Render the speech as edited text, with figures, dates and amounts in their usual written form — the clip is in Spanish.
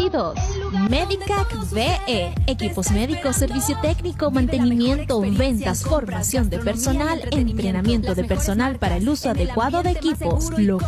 2022. Medicac VE, equipos médicos, servicio técnico, mantenimiento, ventas, formación de personal, entrenamiento de personal para el uso adecuado de equipos.